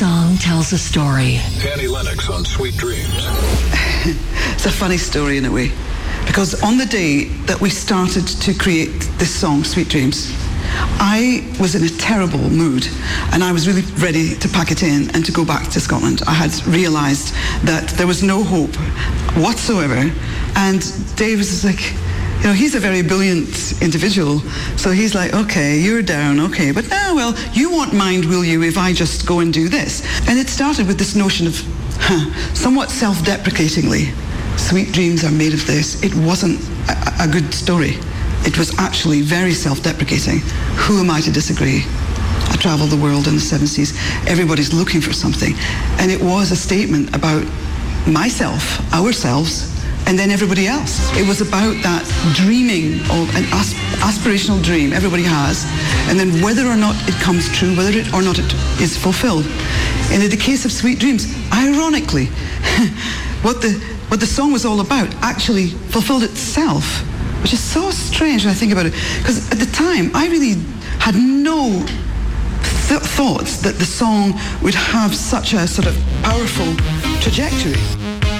song tells a story. Annie Lennox on Sweet Dreams. It's a funny story in a way, because on the day that we started to create this song, Sweet Dreams, I was in a terrible mood and I was really ready to pack it in and to go back to Scotland. I had realised that there was no hope whatsoever, and Dave was like, you know, he's a very brilliant individual, so he's like, okay, you're down, okay, but now, well, you won't mind, will you, if I just go and do this? And it started with this notion of, somewhat self-deprecatingly, sweet dreams are made of this. It wasn't a good story. It was actually very self-deprecating. Who am I to disagree? I travelled the world in the 70s. Everybody's looking for something. And it was a statement about myself, ourselves, and then everybody else. It was about that dreaming of an aspirational dream everybody has, and then whether or not it comes true, whether it or not it is fulfilled. And in the case of Sweet Dreams, ironically, what the song was all about actually fulfilled itself, which is so strange when I think about it. Because at the time, I really had no thoughts that the song would have such a sort of powerful trajectory.